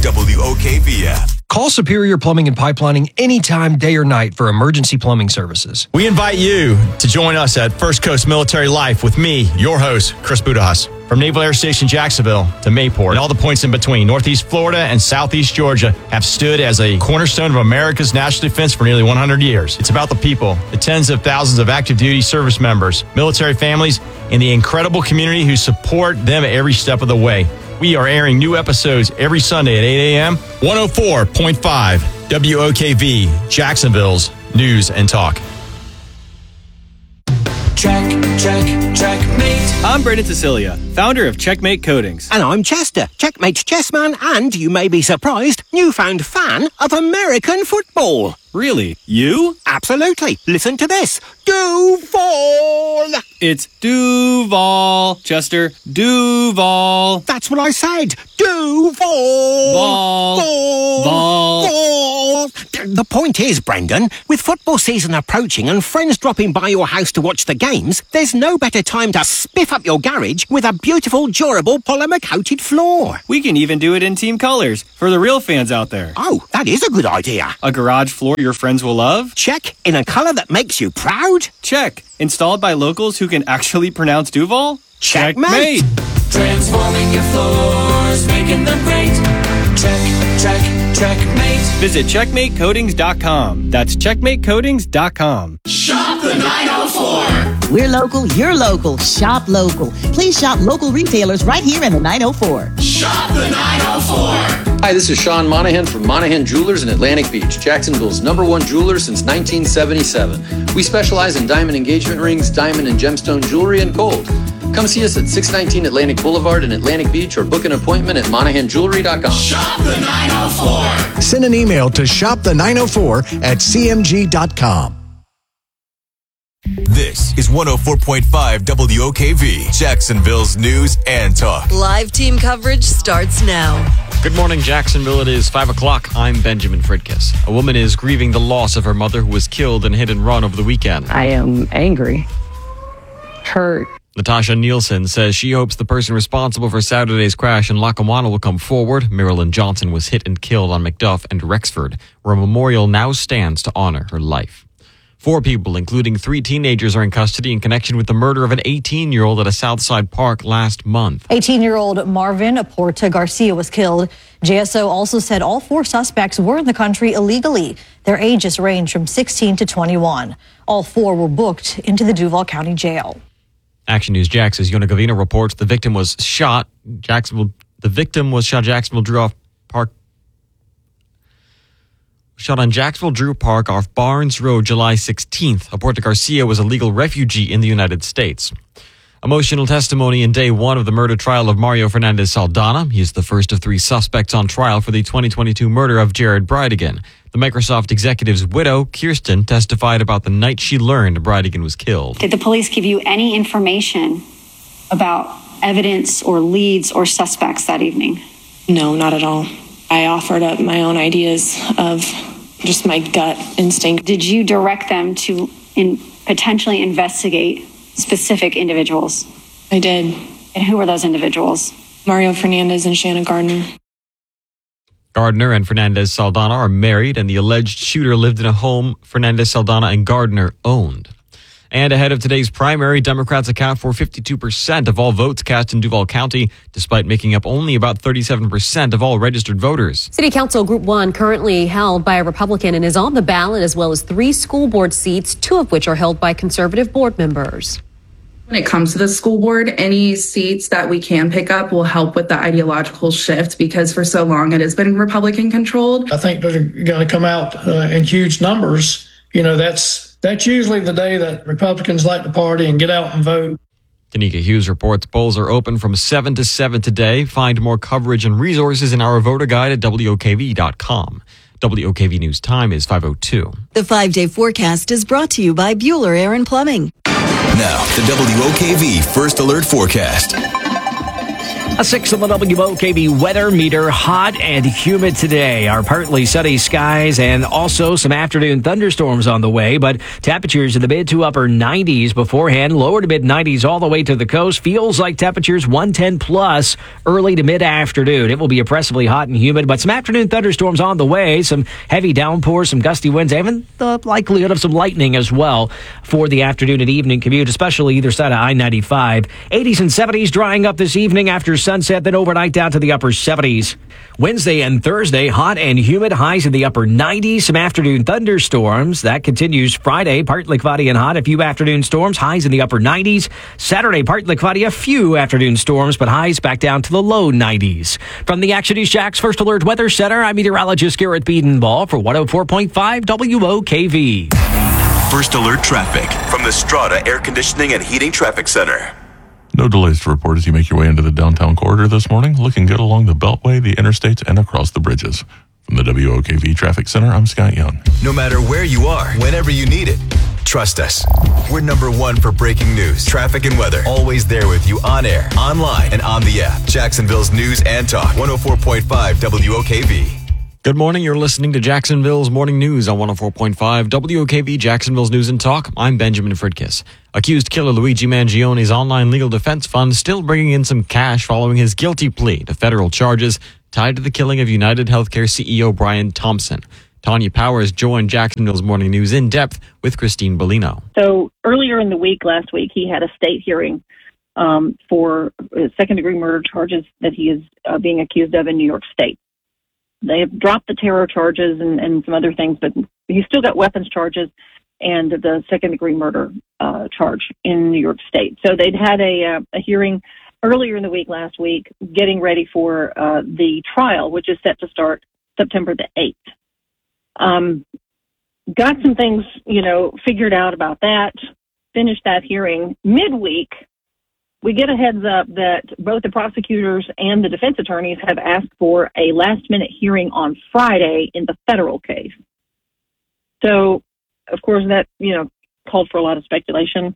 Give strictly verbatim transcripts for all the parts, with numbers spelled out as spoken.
W O K V app. Call Superior Plumbing and Pipelining anytime, day or night, for emergency plumbing services. We invite you to join us at First Coast Military Life with me, your host, Chris Budahas. From Naval Air Station Jacksonville to Mayport and all the points in between, Northeast Florida and Southeast Georgia have stood as a cornerstone of America's national defense for nearly one hundred years. It's about the people, the tens of thousands of active duty service members, military families, and the incredible community who support them every step of the way. We are airing new episodes every Sunday at eight a.m. one oh four point five W O K V, Jacksonville's News and Talk. Check, check, checkmate. I'm Brendan Cecilia, founder of Checkmate Coatings. And I'm Chester, Checkmate's chessman, and, you may be surprised, newfound fan of American football. Really? You? Absolutely. Listen to this. Duval! It's Duval, Chester. Duval. That's what I said. Duval! Vol. Vol. Vol. Vol. The point is, Brendan, with football season approaching and friends dropping by your house to watch the games, there's no better time to spiff up your garage with a beautiful, durable, polymer-coated floor. We can even do it in team colors for the real fans out there. Oh, that is a good idea. A garage floor your friends will love? Check. In a color that makes you proud? Check. Installed by locals who can actually pronounce Duval? Checkmate. Transforming your floors, making them great. Check, check, checkmate. Visit checkmate coatings dot com. That's checkmate coatings dot com. Shop the nine oh four. We're local, you're local. Shop local. Please shop local retailers right here in the nine oh four. Shop the nine oh four. Hi, this is Sean Monahan from Monahan Jewelers in Atlantic Beach, Jacksonville's number one jeweler since nineteen seventy-seven. We specialize in diamond engagement rings, diamond and gemstone jewelry, and gold. Come see us at six nineteen Atlantic Boulevard in Atlantic Beach or book an appointment at monahan jewelry dot com. Shop the nine oh four. Send an email to shop the nine oh four at c m g dot com. This is one oh four point five W O K V, Jacksonville's News and Talk. Live team coverage starts now. Good morning, Jacksonville. It is five o'clock. I'm Benjamin Fridkis. A woman is grieving the loss of her mother who was killed in a hit and run over the weekend. I am angry, hurt. Natasha Nielsen says she hopes the person responsible for Saturday's crash in Lackawanna will come forward. Marilyn Johnson was hit and killed on McDuff and Rexford, where a memorial now stands to honor her life. Four people, including three teenagers, are in custody in connection with the murder of an eighteen-year-old at a Southside park last month. eighteen-year-old Marvin Porta Garcia was killed. J S O also said all four suspects were in the country illegally. Their ages range from sixteen to twenty-one. All four were booked into the Duval County Jail. Action News Jax's Yona Gavina reports the victim was shot. Jacksonville. The victim was shot Jacksonville Drew off Park. Shot on Jacksonville Drew Park off Barnes Road, July sixteenth. Porta Garcia was a legal refugee in the United States. Emotional testimony in day one of the murder trial of Mario Fernandez Saldana. He is the first of three suspects on trial for the twenty twenty-two murder of Jared Bridegan. The Microsoft executive's widow, Kirsten, testified about the night she learned Bridegan was killed. Did the police give you any information about evidence or leads or suspects that evening? No, not at all. I offered up my own ideas of just my gut instinct. Did you direct them to in potentially investigate specific individuals? I did. And who were those individuals? Mario Fernandez and Shanna Gardner. Gardner and Fernandez Saldana are married, and the alleged shooter lived in a home Fernandez Saldana and Gardner owned. And ahead of today's primary, Democrats account for fifty-two percent of all votes cast in Duval County, despite making up only about thirty-seven percent of all registered voters. City Council Group one currently held by a Republican and is on the ballot, as well as three school board seats, two of which are held by conservative board members. When it comes to the school board, any seats that we can pick up will help with the ideological shift, because for so long it has been Republican controlled. I think they're going to come out uh, in huge numbers. You know, that's that's usually the day that Republicans like to party and get out and vote. Danica Hughes reports polls are open from seven to seven today. Find more coverage and resources in our voter guide at W O K V dot com. W O K V News time is five oh two. The five-day forecast is brought to you by Bueller Air and Plumbing. Now, the W O K V First Alert Forecast. A six on the W O K V weather meter, hot and humid today. Our partly sunny skies and also some afternoon thunderstorms on the way, but temperatures in the mid to upper nineties beforehand, lower to mid nineties all the way to the coast. Feels like temperatures one ten plus early to mid afternoon. It will be oppressively hot and humid, but some afternoon thunderstorms on the way, some heavy downpours, some gusty winds, even the likelihood of some lightning as well for the afternoon and evening commute, especially either side of I ninety-five. eighties and seventies drying up this evening after sunset, then overnight down to the upper seventies. Wednesday and Thursday, hot and humid, highs in the upper nineties, some afternoon thunderstorms. That continues Friday, partly cloudy and hot, a few afternoon storms, highs in the upper nineties. Saturday, partly cloudy, a few afternoon storms, but highs back down to the low nineties. From the Action News Jax First Alert Weather Center, I'm meteorologist Garrett Biedenball for one oh four point five W O K V. First Alert Traffic from the Strata Air Conditioning and Heating Traffic Center. No delays to report as you make your way into the downtown corridor this morning. Looking good along the Beltway, the interstates, and across the bridges. From the W O K V Traffic Center, I'm Scott Young. No matter where you are, whenever you need it, trust us. We're number one for breaking news, traffic, and weather. Always there with you on air, online, and on the app. Jacksonville's News and Talk, one oh four point five W O K V. Good morning. You're listening to Jacksonville's Morning News on one oh four point five W O K V, Jacksonville's News and Talk. I'm Benjamin Fridkiss. Accused killer Luigi Mangione's online legal defense fund still bringing in some cash following his guilty plea to federal charges tied to the killing of United Healthcare C E O Brian Thompson. Tanya Powers joined Jacksonville's Morning News in depth with Christine Bellino. So earlier in the week, last week, he had a state hearing um, for second-degree murder charges that he is uh, being accused of in New York State. They have dropped the terror charges and, and some other things, but he's still got weapons charges and the second-degree murder uh, charge in New York State. So they'd had a, uh, a hearing earlier in the week, last week, getting ready for uh, the trial, which is set to start September the eighth. Um, got some things, you know, figured out about that, finished that hearing. Midweek, we get a heads up that both the prosecutors and the defense attorneys have asked for a last-minute hearing on Friday in the federal case. So, of course, that, you know, called for a lot of speculation.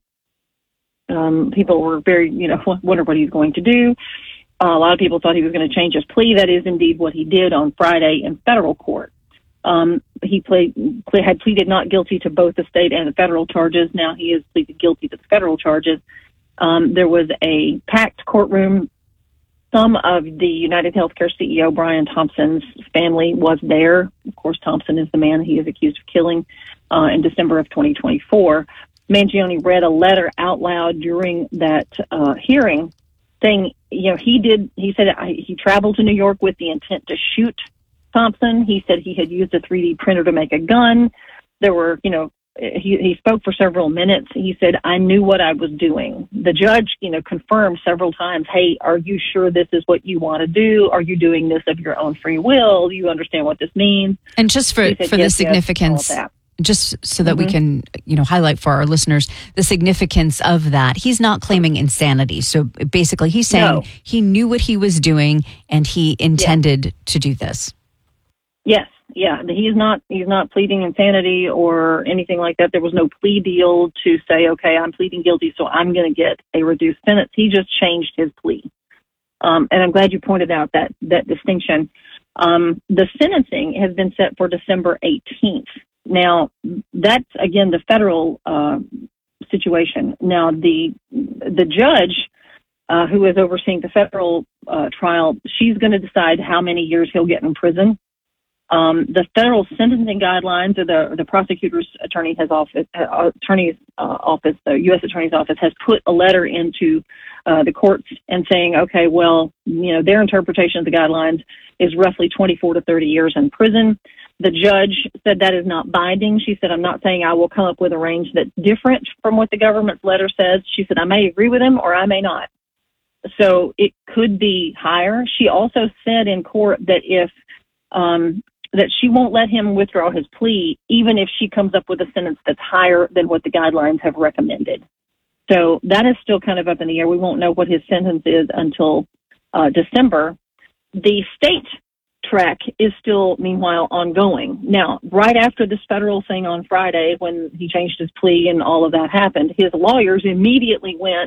Um, people were very, you know, wonder what he's going to do. Uh, a lot of people thought he was going to change his plea. That is indeed what he did on Friday in federal court. Um, he played, play, had pleaded not guilty to both the state and the federal charges. Now he is pleaded guilty to the federal charges. Um, there was a packed courtroom. Some of the United Healthcare C E O, Brian Thompson's family, was there. Of course, Thompson is the man he is accused of killing uh, in December of twenty twenty-four. Mangione read a letter out loud during that uh, hearing saying, you know, he did, he said I, he traveled to New York with the intent to shoot Thompson. He said he had used a three D printer to make a gun. There were, you know, He, he spoke for several minutes. He said, I knew what I was doing. The judge, you know, confirmed several times, hey, are you sure this is what you want to do? Are you doing this of your own free will? Do you understand what this means? And just for, said, for yes, the significance, yes, just so that mm-hmm. we can, you know, highlight for our listeners the significance of that. He's not claiming insanity. So basically he's saying no. he knew what he was doing and he intended yeah. to do this. Yes. Yeah, he's not he's not pleading insanity or anything like that. There was no plea deal to say, okay, I'm pleading guilty, so I'm going to get a reduced sentence. He just changed his plea. Um, and I'm glad you pointed out that, that distinction. Um, the sentencing has been set for December eighteenth. Now, that's, again, the federal uh, situation. Now, the the judge uh, who is overseeing the federal uh, trial, she's going to decide how many years he'll get in prison. Um, the federal sentencing guidelines, or the the prosecutor's attorney has office, uh, attorney's uh, office, the U S Attorney's office has put a letter into uh, the courts and saying, okay, well, you know, their interpretation of the guidelines is roughly twenty-four to thirty years in prison. The judge said that is not binding. She said, I'm not saying I will come up with a range that's different from what the government's letter says. She said, I may agree with him or I may not. So it could be higher. She also said in court that if um, that she won't let him withdraw his plea, even if she comes up with a sentence that's higher than what the guidelines have recommended. So that is still kind of up in the air. We won't know what his sentence is until uh, December. The state track is still, meanwhile, ongoing. Now, right after this federal thing on Friday, when he changed his plea and all of that happened, his lawyers immediately went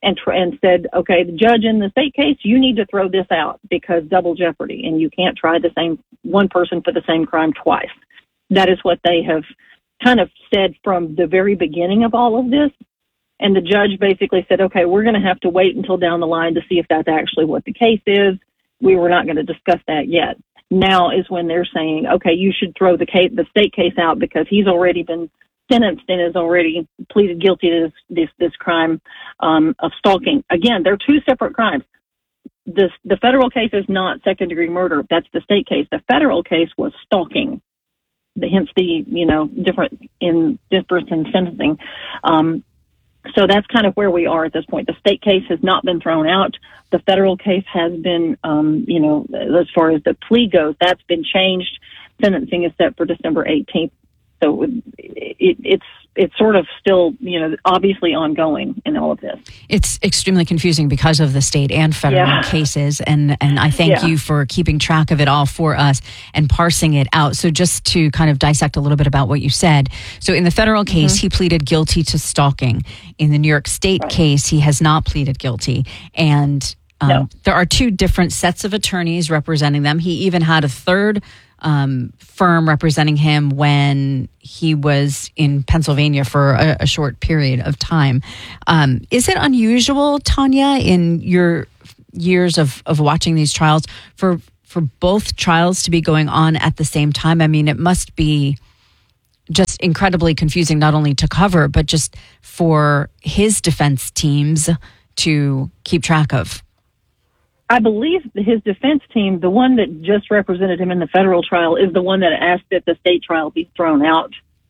and tr- and said, okay, the judge in the state case, you need to throw this out because double jeopardy, and you can't try the same one person for the same crime twice. That is what they have kind of said from the very beginning of all of this. And the judge basically said, okay, we're going to have to wait until down the line to see if that's actually what the case is. We were not going to discuss that yet. Now is when they're saying, okay, you should throw the case, the state case out because he's already been sentenced and has already pleaded guilty to this this, this crime um, of stalking. Again, they're two separate crimes. This, the federal case is not second-degree murder. That's the state case. The federal case was stalking. The, hence the, you know, different in difference in sentencing. Um, so that's kind of where we are at this point. The state case has not been thrown out. The federal case has been, um, you know, as far as the plea goes, that's been changed. Sentencing is set for December eighteenth. So it, it, it's it's sort of still, you know, obviously ongoing in all of this. It's extremely confusing because of the state and federal Yeah. cases, and and I thank Yeah. you for keeping track of it all for us and parsing it out. So just to kind of dissect a little bit about what you said. So in the federal case, Mm-hmm. he pleaded guilty to stalking. In the New York State Right. case, he has not pleaded guilty. And um, No. there are two different sets of attorneys representing them. He even had a third um, firm representing him when he was in Pennsylvania for a, a short period of time. Um, is it unusual, Tanya, in your years of, of watching these trials, for for both trials to be going on at the same time? I mean, it must be just incredibly confusing, not only to cover, but just for his defense teams to keep track of. I believe his defense team, the one that just represented him in the federal trial, is the one that asked that the state trial be thrown out.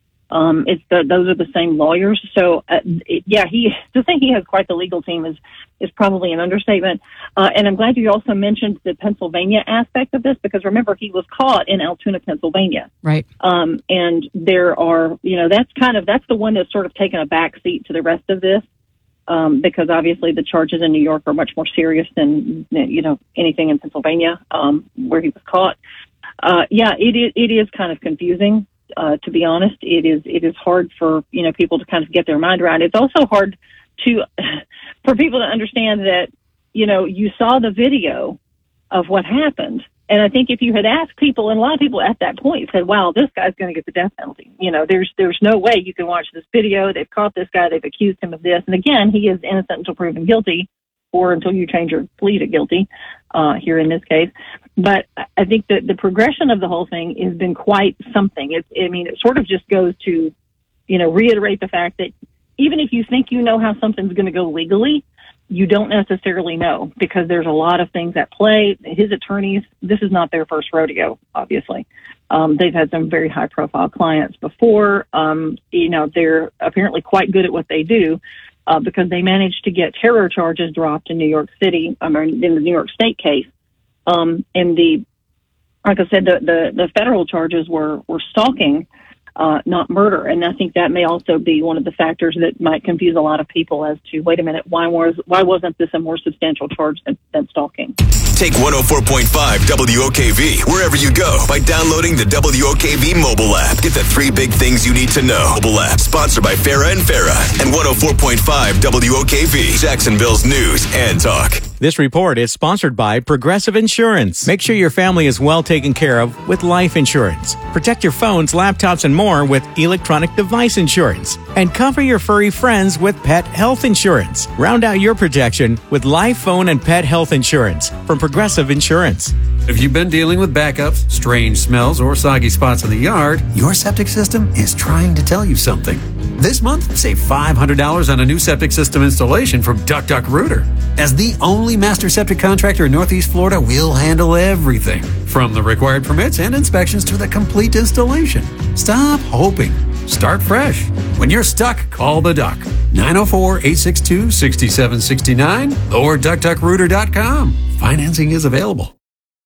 Um, it's the, those are the same lawyers. So, uh, it, yeah, he to think he has quite the legal team is is probably an understatement. Uh, and I'm glad you also mentioned the Pennsylvania aspect of this, because remember, he was caught in Altoona, Pennsylvania. Right. Um, and there are, you know, that's kind of that's the one that's sort of taken a back seat to the rest of this. Um, because obviously the charges in New York are much more serious than, you know, anything in Pennsylvania, um, where he was caught. Uh, yeah, it is, it is kind of confusing, uh, to be honest. It is, it is hard for, you know, people to kind of get their mind around. It's also hard to, for people to understand that, you know, you saw the video of what happened. And I think if you had asked people, and a lot of people at that point said, wow, this guy's going to get the death penalty. You know, there's there's no way you can watch this video. They've caught this guy. They've accused him of this. And again, he is innocent until proven guilty, or until you change your plea to guilty, uh, here in this case. But I think that the progression of the whole thing has been quite something. It's, I mean, it sort of just goes to, you know, reiterate the fact that even if you think you know how something's going to go legally, you don't necessarily know, because there's a lot of things at play. His attorneys, this is not their first rodeo, obviously. Um, they've had some very high-profile clients before. Um, you know, they're apparently quite good at what they do, uh, because they managed to get terror charges dropped in New York City, I mean, in the New York State case. Um, and the, like I said, the, the, the federal charges were, were stalking, Uh, not murder. And I think that may also be one of the factors that might confuse a lot of people as to, wait a minute, why was why wasn't this a more substantial charge than, than stalking? Take one oh four point five W O K V wherever you go by downloading the W O K V mobile app. Get the three big things you need to know. Mobile app sponsored by Farah and Farah and one oh four point five W O K V, Jacksonville's news and talk. This report is sponsored by Progressive Insurance. Make sure your family is well taken care of with life insurance. Protect your phones, laptops, and more with electronic device insurance. And cover your furry friends with pet health insurance. Round out your protection with life, phone, and pet health insurance from Progressive Insurance. If you've been dealing with backups, strange smells, or soggy spots in the yard, your septic system is trying to tell you something. This month, save five hundred dollars on a new septic system installation from Duck Duck Rooter. As the only master septic contractor in Northeast Florida, we'll handle everything, from the required permits and inspections to the complete installation. Stop hoping. Start fresh. When you're stuck, call the Duck. nine oh four, eight six two, six seven six nine or duck duck rooter dot com. Financing is available.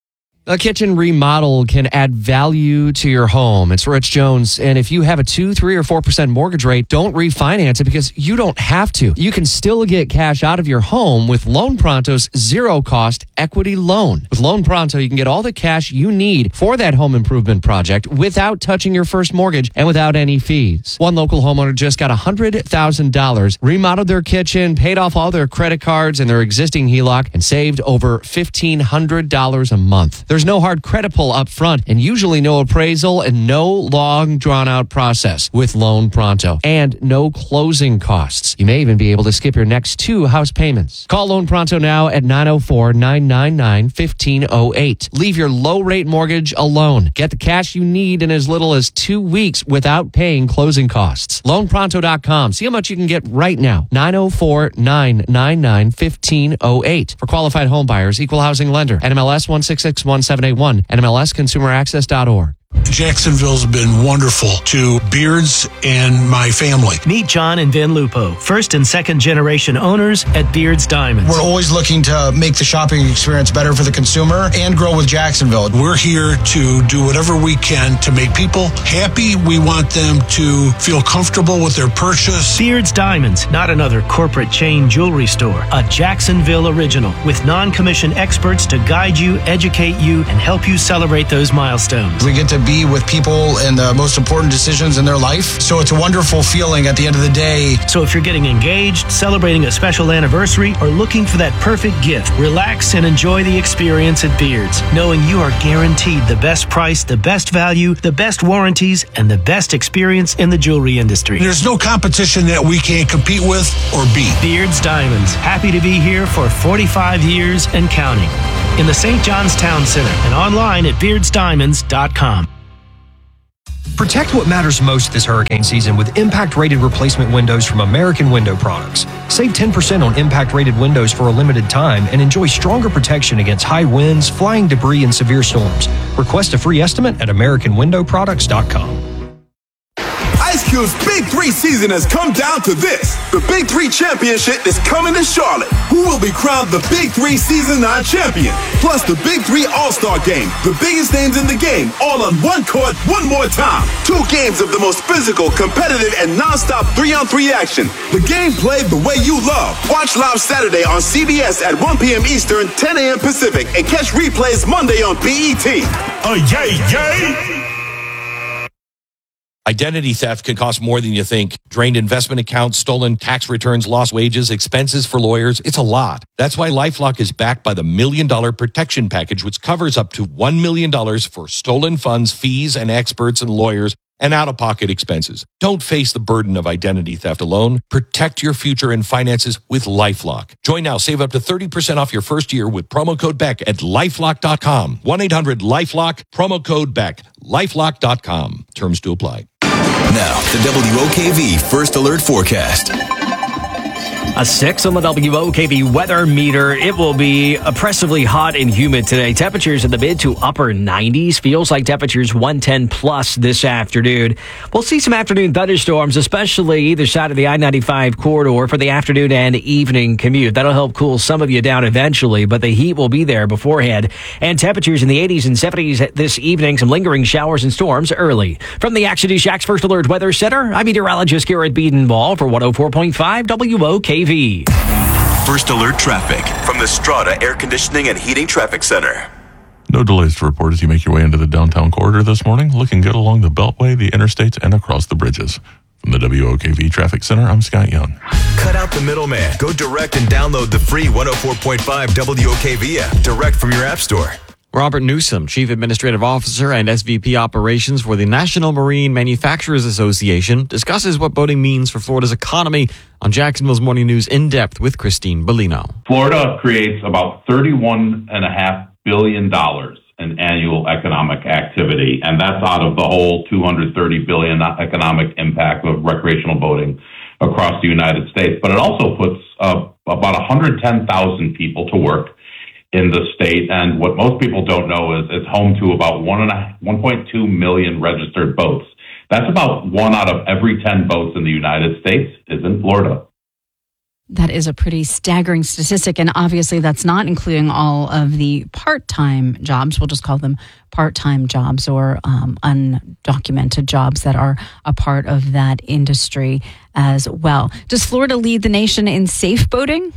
A kitchen remodel can add value to your home. It's Rich Jones. And if you have a two, three, or four percent mortgage rate, don't refinance it because you don't have to. You can still get cash out of your home with Loan Pronto's zero-cost equity loan. With Loan Pronto, you can get all the cash you need for that home improvement project without touching your first mortgage and without any fees. One local homeowner just got one hundred thousand dollars, remodeled their kitchen, paid off all their credit cards and their existing H E L O C, and saved over fifteen hundred dollars a month. There's no hard credit pull up front and usually no appraisal and no long drawn-out process with Loan Pronto and no closing costs. You may even be able to skip your next two house payments. Call Loan Pronto now at nine oh four, nine nine nine, one five oh eight. Leave your low-rate mortgage alone. Get the cash you need in as little as two weeks without paying closing costs. loan pronto dot com. See how much you can get right now. nine oh four, nine nine nine, one five oh eight. For qualified home buyers, equal housing lender. N M L S one six six one seven eight one. N M L S consumer access dot org. Jacksonville's been wonderful to Beards and my family. Meet John and Vin Lupo, first and second generation owners at Beards Diamonds. We're always looking to make the shopping experience better for the consumer and grow with Jacksonville. We're here to do whatever we can to make people happy. We want them to feel comfortable with their purchase. Beards Diamonds, not another corporate chain jewelry store. A Jacksonville original with non-commissioned experts to guide you, educate you, and help you celebrate those milestones. We get to be with people in the most important decisions in their life. So it's a wonderful feeling at the end of the day. So if you're getting engaged, celebrating a special anniversary, or looking for that perfect gift, relax and enjoy the experience at Beards, knowing you are guaranteed the best price, the best value, the best warranties, and the best experience in the jewelry industry. There's no competition that we can't compete with or beat. Beards Diamonds, happy to be here for forty-five years and counting. In the Saint John's Town Center and online at beards diamonds dot com. Protect what matters most this hurricane season with impact-rated replacement windows from American Window Products. Save ten percent on impact-rated windows for a limited time and enjoy stronger protection against high winds, flying debris, and severe storms. Request a free estimate at american window products dot com. Ice Cube's Big Three season has come down to this. The Big Three Championship is coming to Charlotte. Who will be crowned the Big Three Season nine champion? Plus the Big Three All-Star Game. The biggest names in the game, all on one court, one more time. Two games of the most physical, competitive, and non-stop three-on-three action. The game played the way you love. Watch live Saturday on C B S at one p.m. Eastern, ten a.m. Pacific, and catch replays Monday on B E T. Oh, yay, yay! Identity theft can cost more than you think. Drained investment accounts, stolen tax returns, lost wages, expenses for lawyers. It's a lot. That's why LifeLock is backed by the Million Dollar Protection Package, which covers up to one million dollars for stolen funds, fees, and experts and lawyers, and out-of-pocket expenses. Don't face the burden of identity theft alone. Protect your future and finances with LifeLock. Join now. Save up to thirty percent off your first year with promo code Beck at lifelock dot com. one eight hundred lifelock, promo code Beck, lifelock dot com. Terms to apply. Now, the W O K V First Alert Forecast. A six on the W O K V weather meter. It will be oppressively hot and humid today. Temperatures in the mid to upper nineties. Feels like temperatures one ten plus this afternoon. We'll see some afternoon thunderstorms, especially either side of the I ninety-five corridor for the afternoon and evening commute. That'll help cool some of you down eventually, but the heat will be there beforehand. And temperatures in the eighties and seventies this evening. Some lingering showers and storms early. From the Action News Shack's First Alert Weather Center, I'm meteorologist Garrett Beedenball for one oh four point five W O K V. First Alert Traffic from the Strata Air Conditioning and Heating Traffic Center. No delays to report as you make your way into the downtown corridor this morning. Looking good along the Beltway, the interstates, and across the bridges. From the W O K V Traffic Center, I'm Scott Young. Cut out the middleman. Go direct and download the free one oh four point five W O K V app direct from your app store. Robert Newsom, Chief Administrative Officer and S V P Operations for the National Marine Manufacturers Association, discusses what boating means for Florida's economy on Jacksonville's Morning News In Depth with Christine Bellino. Florida creates about thirty-one point five billion dollars in annual economic activity, and that's out of the whole two hundred thirty billion dollars economic impact of recreational boating across the United States. But it also puts uh, about one hundred ten thousand people to work in the state, and what most people don't know is it's home to about one and a, one point two million registered boats. That's about one out of every ten boats in the United States is in Florida. That is a pretty staggering statistic. And obviously, that's not including all of the part-time jobs. We'll just call them part-time jobs or um, undocumented jobs that are a part of that industry as well. Does Florida lead the nation in safe boating?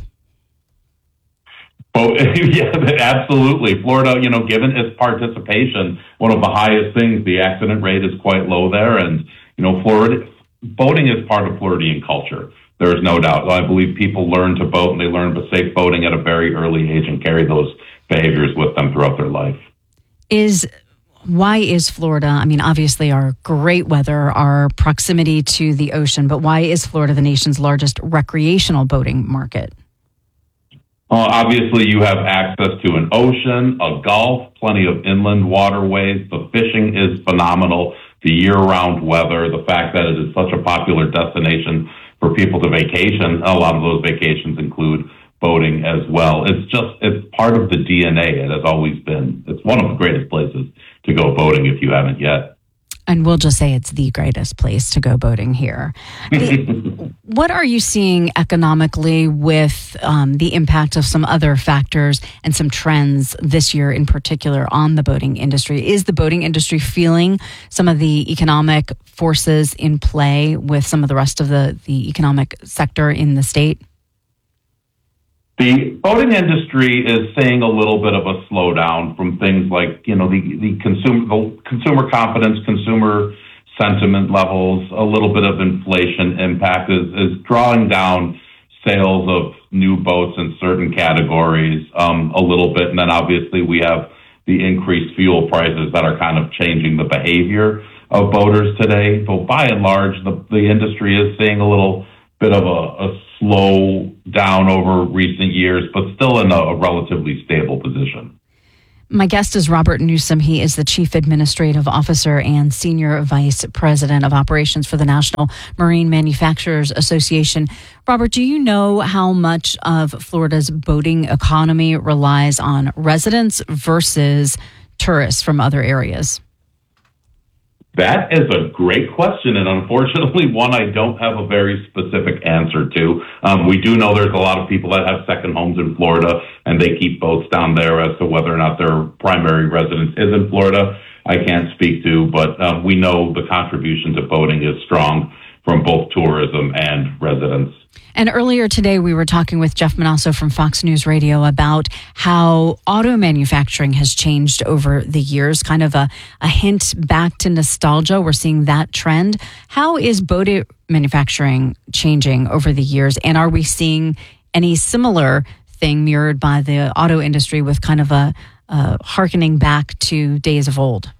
Oh, yeah, absolutely. Florida, you know, given its participation, one of the highest things, the accident rate is quite low there. And, you know, Florida, boating is part of Floridian culture. There is no doubt. I believe people learn to boat and they learn safe boating at a very early age and carry those behaviors with them throughout their life. Is why is Florida, I mean, obviously our great weather, our proximity to the ocean, but why is Florida the nation's largest recreational boating market? Well, obviously you have access to an ocean, a gulf, plenty of inland waterways. The fishing is phenomenal. The year-round weather, the fact that it is such a popular destination for people to vacation. A lot of those vacations include boating as well. It's just, it's part of the D N A. It has always been. It's one of the greatest places to go boating if you haven't yet. And we'll just say it's the greatest place to go boating here. The, what are you seeing economically with um, the impact of some other factors and some trends this year in particular on the boating industry? Is the boating industry feeling some of the economic forces in play with some of the rest of the, the economic sector in the state? The boating industry is seeing a little bit of a slowdown from things like, you know, the, the consumer the consumer confidence, consumer sentiment levels, a little bit of inflation impact is, is drawing down sales of new boats in certain categories um, a little bit. And then obviously we have the increased fuel prices that are kind of changing the behavior of boaters today. But by and large, the, the industry is seeing a little bit of a, a slow down over recent years, but still in a, a relatively stable position. My guest is Robert Newsom. He is the Chief Administrative Officer and Senior Vice President of Operations for the National Marine Manufacturers Association. Robert, do you know how much of Florida's boating economy relies on residents versus tourists from other areas? That is a great question, and unfortunately one I don't have a very specific answer to. Um, we do know there's a lot of people that have second homes in Florida, and they keep boats down there. As to whether or not their primary residence is in Florida, I can't speak to, but um, we know the contribution to boating is strong from both tourism and residents. And earlier today, we were talking with Jeff Manasso from Fox News Radio about how auto manufacturing has changed over the years, kind of a, a hint back to nostalgia. We're seeing that trend. How is boat manufacturing changing over the years? And are we seeing any similar thing mirrored by the auto industry with kind of a, a hearkening back to days of old?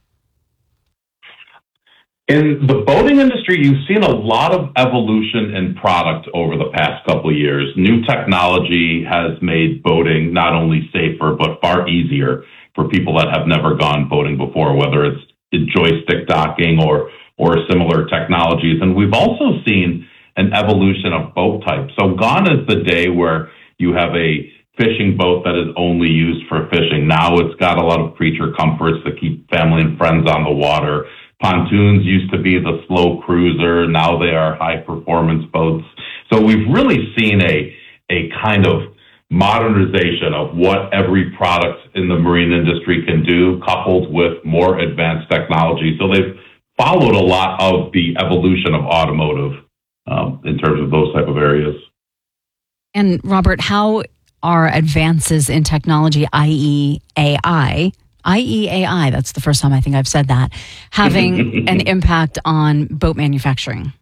In the boating industry, you've seen a lot of evolution in product over the past couple of years. New technology has made boating not only safer, but far easier for people that have never gone boating before, whether it's joystick docking or, or similar technologies. And we've also seen an evolution of boat types. So gone is the day where you have a fishing boat that is only used for fishing. Now it's got a lot of creature comforts to keep family and friends on the water. Pontoons used to be the slow cruiser. Now they are high performance boats. So we've really seen a, a kind of modernization of what every product in the marine industry can do, coupled with more advanced technology. So they've followed a lot of the evolution of automotive um, in terms of those type of areas. And Robert, how are advances in technology, that is A I, I E A I, that's the first time I think I've said that, having an impact on boat manufacturing?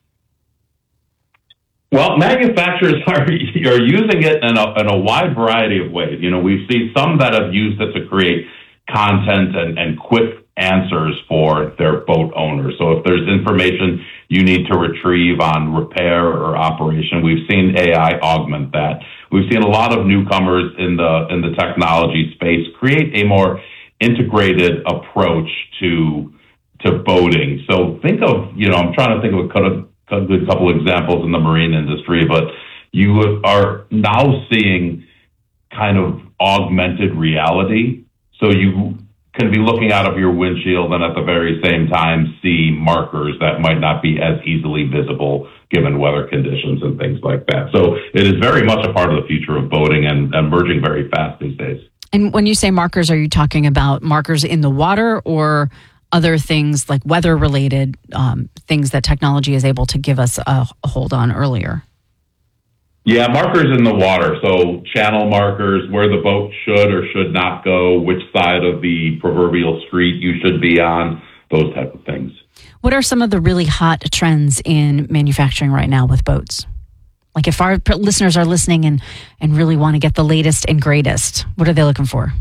Well, manufacturers are, are using it in a, in a wide variety of ways. You know, we see some that have used it to create content and, and quick answers for their boat owners. So if there's information you need to retrieve on repair or operation, we've seen A I augment that. We've seen a lot of newcomers in the in the technology space create a more integrated approach to to boating. So think of, you know, I'm trying to think of a, a good couple examples in the marine industry, but you are now seeing kind of augmented reality. So you can be looking out of your windshield and at the very same time see markers that might not be as easily visible given weather conditions and things like that. So it is very much a part of the future of boating and, and emerging very fast these days. And when you say markers, are you talking about markers in the water or other things like weather-related um, things that technology is able to give us a, a hold on earlier? Yeah, markers in the water. So channel markers, where the boat should or should not go, which side of the proverbial street you should be on, those type of things. What are some of the really hot trends in manufacturing right now with boats? Like if our listeners are listening and, and really want to get the latest and greatest, what are they looking for?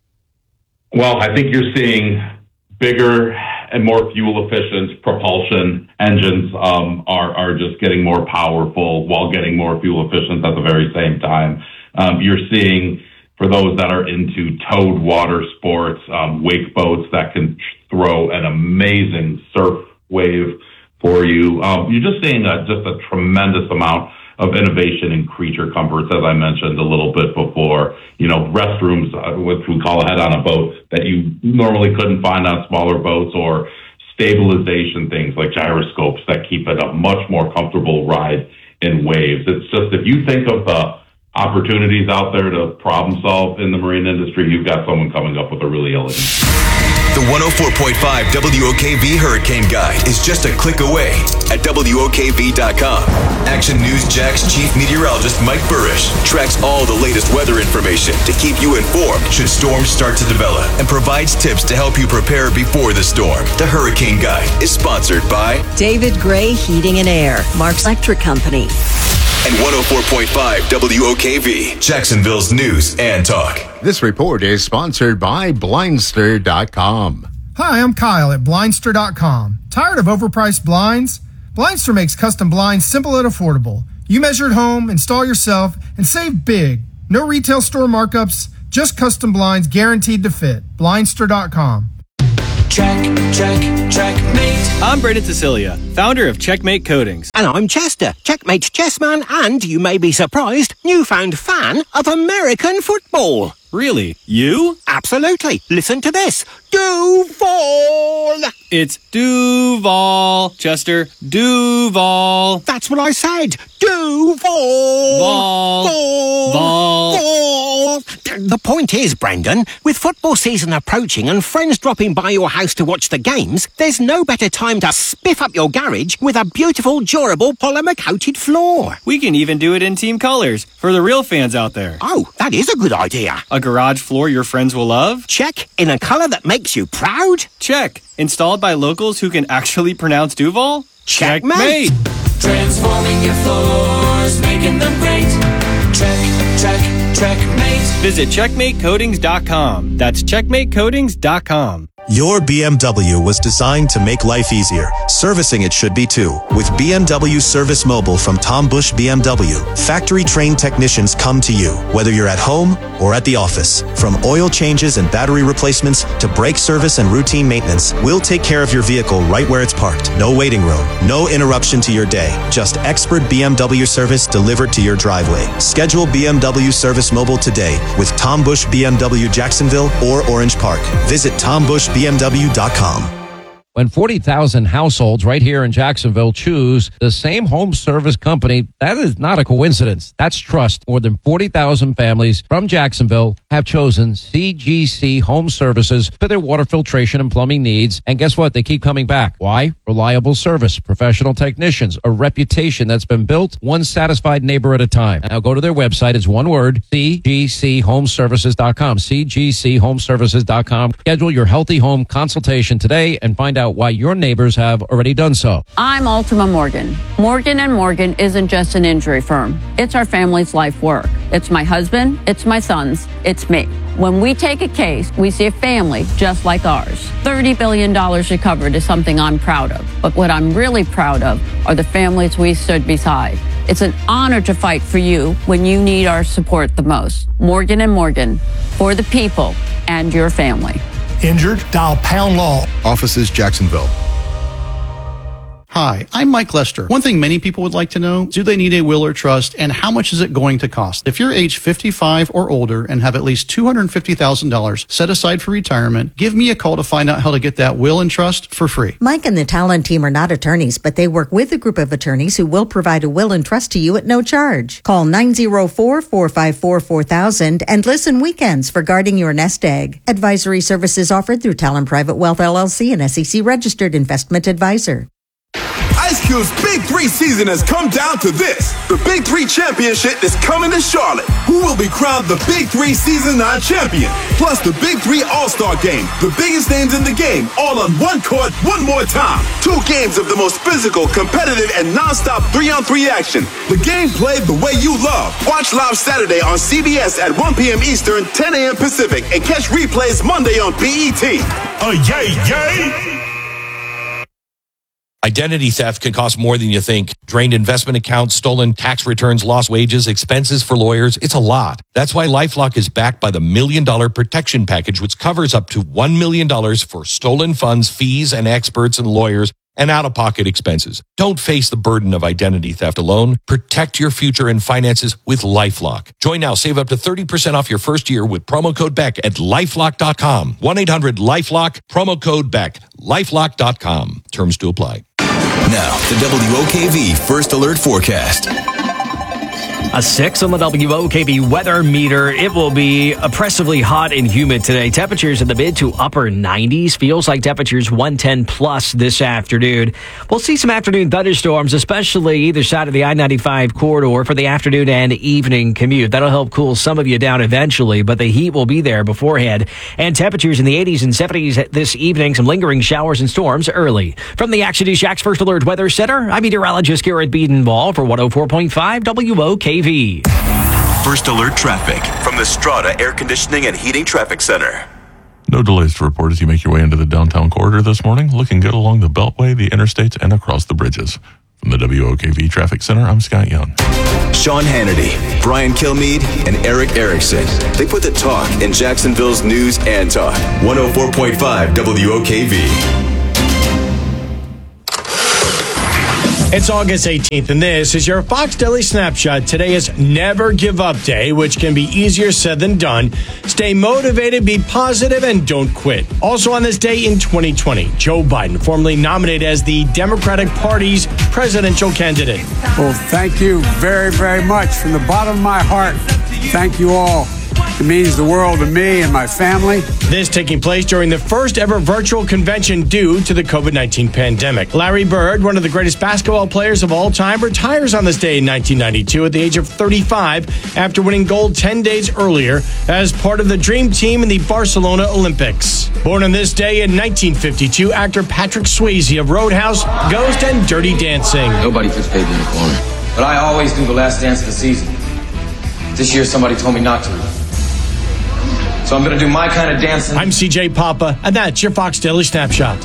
Well, I think you're seeing bigger and more fuel-efficient propulsion engines um, are, are just getting more powerful while getting more fuel-efficient at the very same time. Um, you're seeing, for those that are into towed water sports, um, wake boats that can throw an amazing surf wave for you. Um, you're just seeing a, just a tremendous amount of innovation in creature comforts, as I mentioned a little bit before. You know, restrooms, uh, which we call a head on a boat, that you normally couldn't find on smaller boats, or stabilization things like gyroscopes that keep it a much more comfortable ride in waves. It's just, if you think of the opportunities out there to problem solve in the marine industry, you've got someone coming up with a really elegant. The one oh four point five W O K V Hurricane Guide is just a click away at W O K V dot com. Action News Jack's chief meteorologist Mike Burrish tracks all the latest weather information to keep you informed should storms start to develop, and provides tips to help you prepare before the storm. The Hurricane Guide is sponsored by David Gray Heating and Air, Mark's Electric Company. And one oh four point five W O K V, Jacksonville's news and talk. This report is sponsored by Blindster dot com. Hi, I'm Kyle at Blindster dot com. Tired of overpriced blinds? Blindster makes custom blinds simple and affordable. You measure at home, install yourself, and save big. No retail store markups, just custom blinds guaranteed to fit. Blindster dot com. Check, check, checkmate. I'm Brendan Cecilia, founder of Checkmate Coatings. And I'm Chester, Checkmate's chessman, and, you may be surprised, newfound fan of American football. Really? You? Absolutely. Listen to this. Duval! It's Duval, Chester. Duval. That's what I said. Duval. Vol. Vol. Vol. Vol. The point is, Brendan, with football season approaching and friends dropping by your house to watch the games, there's no better time to spiff up your garage with a beautiful, durable, polymer-coated floor. We can even do it in team colors for the real fans out there. Oh, that is a good idea. A garage floor your friends will love? Check. In a color that makes you proud? Check. Installed by locals who can actually pronounce Duval? Checkmate. Transforming your floors, making them great. Check, check, checkmate. Visit checkmate coatings dot com. That's checkmate coatings dot com. Your B M W was designed to make life easier. Servicing it should be too. With B M W Service Mobile from Tom Bush B M W, factory-trained technicians come to you, whether you're at home or at the office. From oil changes and battery replacements to brake service and routine maintenance, we'll take care of your vehicle right where it's parked. No waiting room, no interruption to your day. Just expert B M W service delivered to your driveway. Schedule B M W Service Mobile today with Tom Bush B M W Jacksonville or Orange Park. Visit tom bush b m w dot com. When forty thousand households right here in Jacksonville choose the same home service company, that is not a coincidence. That's trust. More than forty thousand families from Jacksonville have chosen C G C Home Services for their water filtration and plumbing needs. And guess what? They keep coming back. Why? Reliable service, professional technicians, a reputation that's been built one satisfied neighbor at a time. Now go to their website. It's one word, c g c home services dot com, c g c home services dot com. Schedule your healthy home consultation today and find out why your neighbors have already done so. I'm Ultima Morgan. Morgan and Morgan isn't just an injury firm. It's our family's life work. It's my husband, it's my sons, it's me. When we take a case, we see a family just like ours. thirty billion dollars recovered is something I'm proud of. But what I'm really proud of are the families we stood beside. It's an honor to fight for you when you need our support the most. Morgan and Morgan, for the people and your family. Injured? Dial Pound Law. Offices Jacksonville. Hi, I'm Mike Lester. One thing many people would like to know, do they need a will or trust, and how much is it going to cost? If you're age fifty-five or older and have at least two hundred fifty thousand dollars set aside for retirement, give me a call to find out how to get that will and trust for free. Mike and the Talon team are not attorneys, but they work with a group of attorneys who will provide a will and trust to you at no charge. Call nine oh four, four five four, four thousand and listen weekends for guarding your nest egg. Advisory services offered through Talon Private Wealth L L C, an S E C registered investment advisor. Ice Cube's Big Three season has come down to this. The Big Three Championship is coming to Charlotte. Who will be crowned the Big Three Season nine champion? Plus the Big Three All-Star Game. The biggest names in the game, all on one court, one more time. Two games of the most physical, competitive, and non-stop three-on-three action. The game played the way you love. Watch live Saturday on C B S at one p.m. Eastern, ten a.m. Pacific, and catch replays Monday on B E T. Oh, yay, yay! Identity theft can cost more than you think. Drained investment accounts, stolen tax returns, lost wages, expenses for lawyers. It's a lot. That's why LifeLock is backed by the Million Dollar Protection Package, which covers up to one million dollars for stolen funds, fees, and experts and lawyers, and out-of-pocket expenses. Don't face the burden of identity theft alone. Protect your future and finances with LifeLock. Join now. Save up to thirty percent off your first year with promo code Beck at lifelock dot com. one eight hundred LifeLock, promo code Beck, lifelock dot com. Terms to apply. Now, the W O K V First Alert Forecast. A six on the W O K V weather meter. It will be oppressively hot and humid today. Temperatures in the mid to upper nineties. Feels like temperatures one ten plus this afternoon. We'll see some afternoon thunderstorms, especially either side of the I ninety-five corridor for the afternoon and evening commute. That'll help cool some of you down eventually, but the heat will be there beforehand. And temperatures in the eighties and seventies this evening. Some lingering showers and storms early. From the Action News Jax First Alert Weather Center, I'm meteorologist Garrett Biedenball for one oh four point five W O K V. First Alert Traffic from the Strata Air Conditioning and Heating Traffic Center. No delays to report as you make your way into the downtown corridor this morning. Looking good along the Beltway, the interstates, and across the bridges. From the W O K V Traffic Center, I'm Scott Young. Sean Hannity, Brian Kilmeade, and Eric Erickson. They put the talk in Jacksonville's news and talk. one oh four point five W O K V. It's August eighteenth, and this is your Fox Daily Snapshot. Today is Never Give Up Day, which can be easier said than done. Stay motivated, be positive, and don't quit. Also on this day in twenty twenty, Joe Biden, formally nominated as the Democratic Party's presidential candidate. Well, thank you very, very much. From the bottom of my heart, thank you all. It means the world to me and my family. This taking place during the first ever virtual convention due to the covid nineteen pandemic. Larry Bird, one of the greatest basketball players of all time, retires on this day in nineteen ninety-two at the age of thirty-five after winning gold ten days earlier as part of the Dream Team in the Barcelona Olympics. Born on this day in nineteen fifty-two, actor Patrick Swayze of Roadhouse, Ghost, and Dirty Dancing. Nobody puts baby in the corner, but I always do the last dance of the season. This year somebody told me not to. So I'm going to do my kind of dancing. I'm C J Papa, and that's your Fox Daily Snapshot.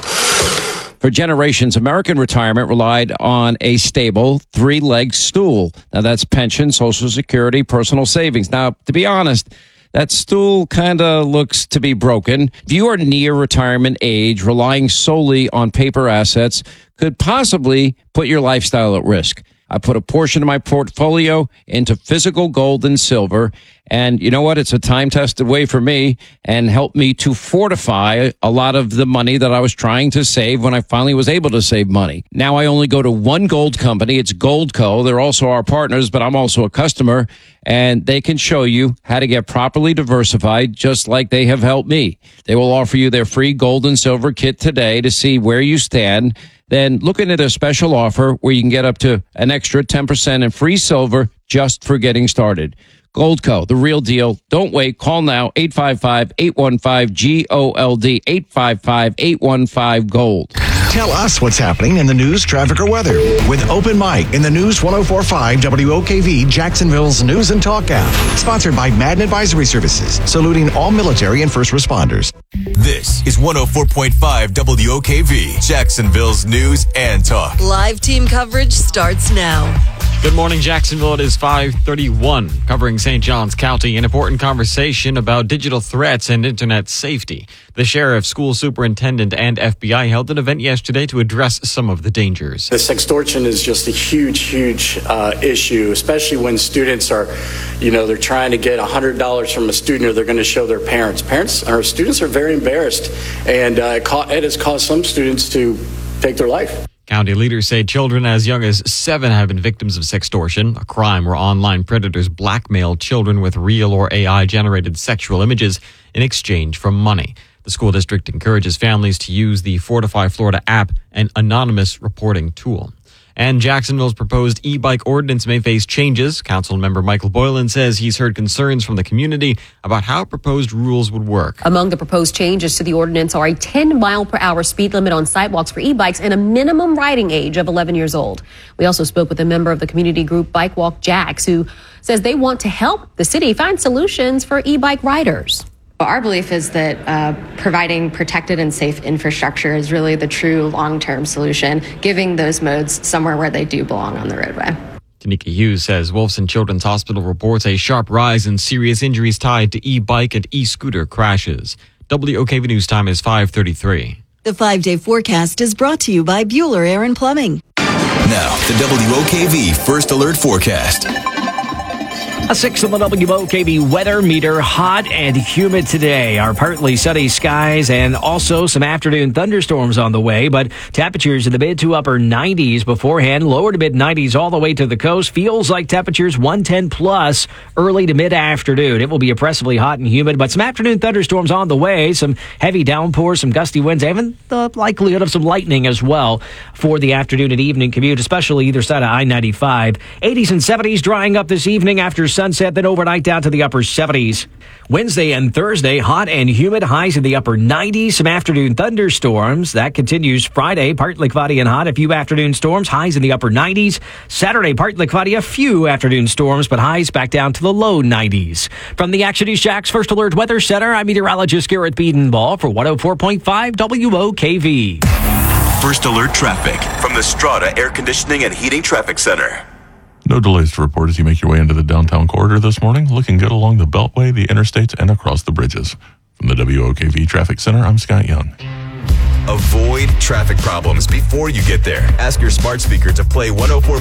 For generations, American retirement relied on a stable three-legged stool. Now, that's pension, Social Security, personal savings. Now, to be honest, that stool kind of looks to be broken. If you are near retirement age, relying solely on paper assets could possibly put your lifestyle at risk. I put a portion of my portfolio into physical gold and silver. And you know what? It's a time-tested way for me and helped me to fortify a lot of the money that I was trying to save when I finally was able to save money. Now I only go to one gold company. It's Goldco. They're also our partners, but I'm also a customer. And they can show you how to get properly diversified, just like they have helped me. They will offer you their free gold and silver kit today to see where you stand. Then look into their special offer where you can get up to an extra ten percent in free silver just for getting started. Goldco, the real deal. Don't wait. Call now, eight five five, eight one five, G O L D, eight five five, eight one five, GOLD. Tell us what's happening in the news, traffic, or weather with Open Mic in the News one oh four point five W O K V, Jacksonville's News and Talk app. Sponsored by Madden Advisory Services, saluting all military and first responders. This is one oh four point five W O K V, Jacksonville's News and Talk. Live team coverage starts now. Good morning, Jacksonville. It is five thirty-one, covering Saint Johns County. An important conversation about digital threats and internet safety. The sheriff, school superintendent, and F B I held an event yesterday yesterday to address some of the dangers. The sextortion is just a huge, huge uh, issue, especially when students are, you know, they're trying to get one hundred dollars from a student or they're going to show their parents. Parents or students are very embarrassed, and uh, it, ca- it has caused some students to take their life. County leaders say children as young as seven have been victims of sextortion, a crime where online predators blackmail children with real or A I-generated sexual images in exchange for money. The school district encourages families to use the Fortify Florida app, an anonymous reporting tool. And Jacksonville's proposed e-bike ordinance may face changes. Councilmember Michael Boylan says he's heard concerns from the community about how proposed rules would work. Among the proposed changes to the ordinance are a ten mile per hour speed limit on sidewalks for e-bikes and a minimum riding age of eleven years old. We also spoke with a member of the community group Bike Walk Jacks, who says they want to help the city find solutions for e-bike riders. Our belief is that uh, providing protected and safe infrastructure is really the true long-term solution, giving those modes somewhere where they do belong on the roadway. Tanika Hughes says Wolfson Children's Hospital reports a sharp rise in serious injuries tied to e-bike and e-scooter crashes. W O K V News time is five thirty-three. The five-day forecast is brought to you by Bueller Air and Plumbing. Now, the W O K V First Alert Forecast. A six on the W O K V weather meter, hot and humid today. Our partly sunny skies and also some afternoon thunderstorms on the way, but temperatures in the mid to upper nineties beforehand, lower to mid nineties all the way to the coast. Feels like temperatures one ten plus early to mid afternoon. It will be oppressively hot and humid, but some afternoon thunderstorms on the way, some heavy downpours, some gusty winds, even the likelihood of some lightning as well for the afternoon and evening commute, especially either side of I ninety-five. eighties and seventies drying up this evening after sunset, then overnight down to the upper seventies. Wednesday and Thursday, hot and humid, highs in the upper nineties, some afternoon thunderstorms. That continues Friday, partly cloudy and hot, a few afternoon storms, highs in the upper nineties. Saturday, partly cloudy, a few afternoon storms, but highs back down to the low nineties. From the Action News Jax First Alert Weather Center, I'm meteorologist Garrett Biedenball for one oh four point five W O K V. First Alert Traffic from the Strata Air Conditioning and Heating Traffic Center. No delays to report as you make your way into the downtown corridor this morning. Looking good along the Beltway, the interstates, and across the bridges. From the W O K V Traffic Center, I'm Scott Young. Avoid traffic problems before you get there. Ask your smart speaker to play one oh four